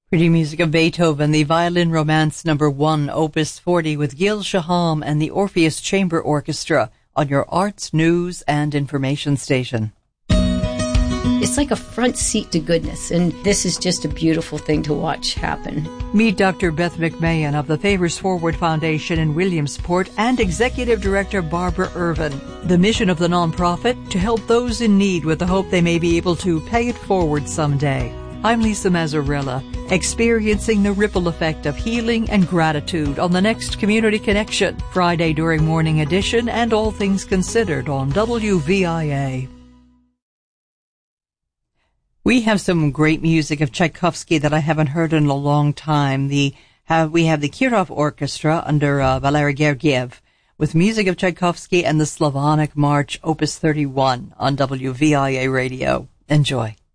Pretty music of Beethoven, the Violin Romance No. 1, Opus 40, with Gil Shaham and the Orpheus Chamber Orchestra on your arts, news, and information station. It's like a front seat to goodness, and this is just a beautiful thing to watch happen. Meet Dr. Beth McMahon of the Favors Forward Foundation in Williamsport and Executive Director Barbara Irvin. The mission of the nonprofit, to help those in need with the hope they may be able to pay it forward someday. I'm Lisa Mazzarella, experiencing the ripple effect of healing and gratitude on the next Community Connection, Friday during Morning Edition and All Things Considered on WVIA. We have some great music of Tchaikovsky that I haven't heard in a long time. We have the Kirov Orchestra under Valery Gergiev with music of Tchaikovsky and the Slavonic March, Opus 31 on WVIA Radio. Enjoy.